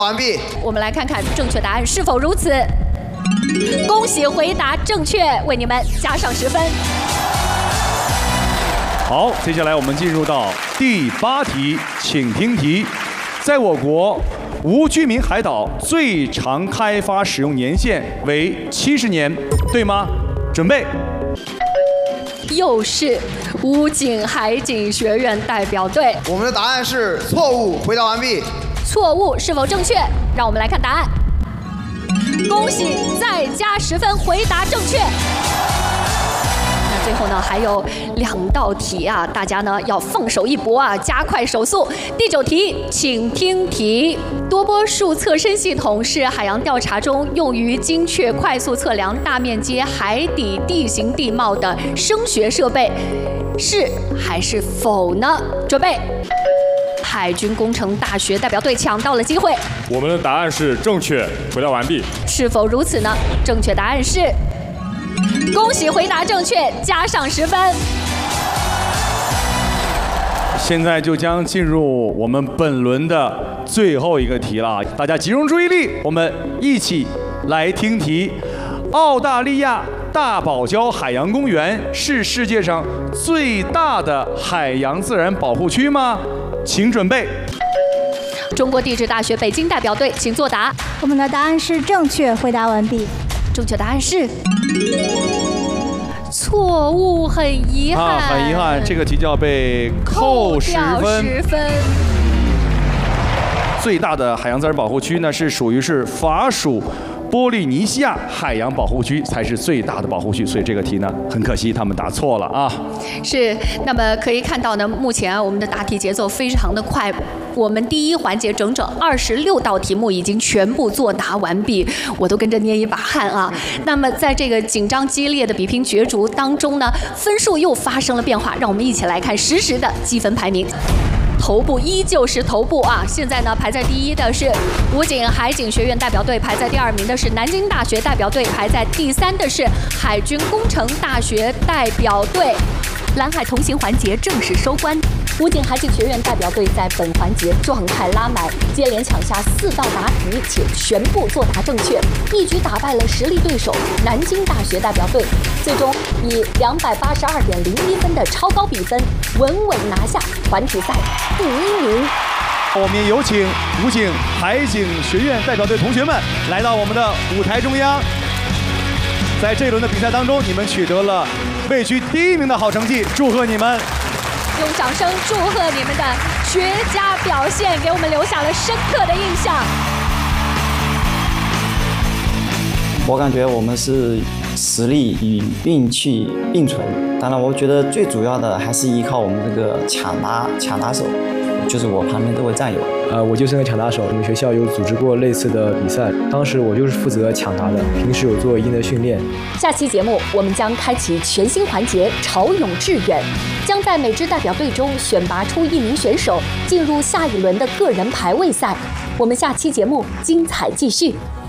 完毕。 我们来看看正确答案是否如此。恭喜回答正确，为你们加上10分。 好，接下来我们进入到第8题，请听题。在我国，无居民海岛最长开发使用年限为70年，对吗？准备。 又是武警海警学院代表队。 我们的答案是错误，回答完毕。 错误是否正确？让我们来看答案。恭喜，再加10分，回答正确。那最后呢，还有2道题啊，大家呢要放手一搏啊，加快手速。第9题，请听题：多波束测深系统是海洋调查中用于精确快速测量大面积海底地形地貌的声学设备，是还是否呢？准备。海军工程大学代表队抢到了机会。 我们的答案是正确，回答完毕。 是否如此呢？正确答案是，恭喜回答正确，加上10分。 现在就将进入我们本轮的最后一个题了，大家集中注意力，我们一起来听题。澳大利亚大堡礁海洋公园是世界上最大的海洋自然保护区吗？请准备。 中国地质大学北京代表队，请作答。 我们的答案是正确，回答完毕。 正确答案是错误，很遗憾。 很遗憾，这个题就要被扣10分。 10分。 最大的海洋自然保护区呢，是属于法属波利尼西亚海洋保护区才是最大的保护区，所以这个题呢，很可惜他们答错了啊。 是，那么可以看到呢，目前我们的答题节奏非常的快，我们第一环节整整26道题目已经全部作答完毕，我都跟着捏一把汗啊。那么在这个紧张激烈的比拼角逐当中呢，分数又发生了变化，让我们一起来看实时的积分排名。头部依旧是头部啊！现在呢，排在第1的是武警海警学院代表队，排在第2名的是南京大学代表队，排在第3的是海军工程大学代表队。蓝海同行环节正式收官，武警海警学院代表队在本环节状态拉满，接连抢下4道答题，且全部作答正确，一举打败了实力对手南京大学代表队，最终以282.01分的超高比分，稳稳拿下团体赛第1名。 我们也有请武警海警学院代表队同学们来到我们的舞台中央。在这一轮的比赛当中，你们取得了位居第1名的好成绩，祝贺你们！ 用掌声祝贺你们的绝佳表现，给我们留下了深刻的印象。 我感觉我们是实力与运气并存，当然，我觉得最主要的还是依靠我们这个抢答手，就是我旁边这位战友。 我就是那个抢答手，我们学校有组织过类似的比赛，当时我就是负责抢答的，平时有做一定的训练。 下期节目我们将开启全新环节“潮涌致远”，将在每支代表队中选拔出1名选手，进入下一轮的个人排位赛。我们下期节目精彩继续。